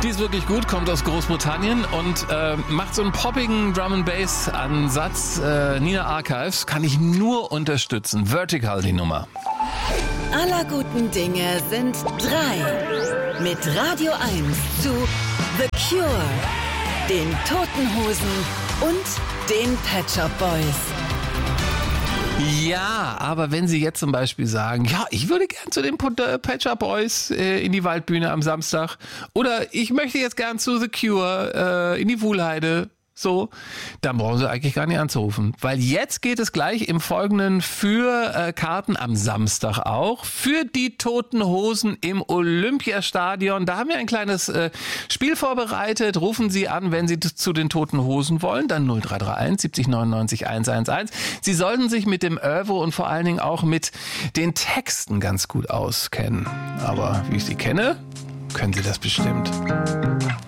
Die ist wirklich gut, kommt aus Großbritannien und macht so einen poppigen Drum-and-Bass-Ansatz. Nina Archives kann ich nur unterstützen. Vertical, die Nummer. Aller guten Dinge sind 3. Mit Radio 1 zu The Cure, den Toten Hosen und den Pet Shop Boys. Ja, aber wenn Sie jetzt zum Beispiel sagen, ja, ich würde gern zu den Pet Shop Boys in die Waldbühne am Samstag oder ich möchte jetzt gern zu The Cure in die Wuhlheide, so, dann brauchen Sie eigentlich gar nicht anzurufen. Weil jetzt geht es gleich im Folgenden für Karten am Samstag auch, für die Toten Hosen im Olympiastadion. Da haben wir ein kleines Spiel vorbereitet. Rufen Sie an, wenn Sie zu den Toten Hosen wollen, dann 0331 70 99 111. Sie sollten sich mit dem Oeuvre und vor allen Dingen auch mit den Texten ganz gut auskennen. Aber wie ich Sie kenne, können Sie das bestimmt.